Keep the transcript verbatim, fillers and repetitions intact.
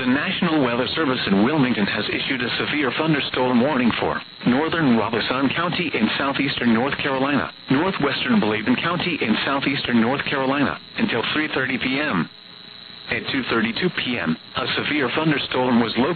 The National Weather Service in Wilmington has issued a severe thunderstorm warning for northern Robeson County in southeastern North Carolina, northwestern Bladen County in southeastern North Carolina until three thirty p m At two thirty-two p m, a severe thunderstorm was located